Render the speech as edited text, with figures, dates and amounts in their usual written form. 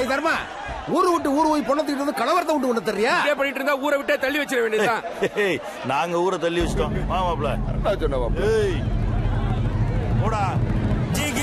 தர்மா, ஊரு விட்டு ஊரு போய் பொண்ணத்துக்கிட்டு வந்து கலவரத்தை விட்டு கொண்டு தெரியா பண்ணிட்டு இருந்தா ஊரை விட்டே தள்ளி வச்சிட வேண்டியதுதான். நாங்க ஊரை தள்ளி வச்சிட்டோம். மாமாப்ல சொன்ன